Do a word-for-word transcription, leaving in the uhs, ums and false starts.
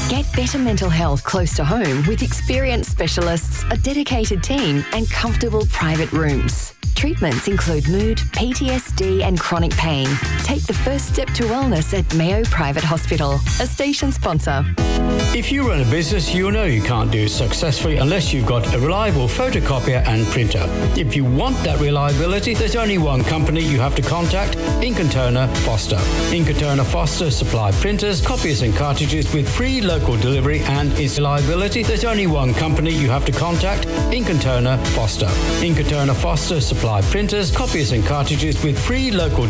Get better mental health close to home with experienced specialists, a dedicated team and comfortable private rooms. Treatments include mood, P T S D and chronic pain. Take the first step to wellness at Mayo Private Hospital, a station sponsor. If you run a business, you know you can't do it successfully unless you've got a reliable photocopier and printer. If you want that reliability, there's only one company you have to contact, Ink and Toner Foster. Ink and Toner Foster supply printers, copiers and cartridges with free local delivery and its reliability. There's only one company you have to contact, Ink and Toner Foster. Ink and Toner Foster supply printers, copiers and cartridges with free local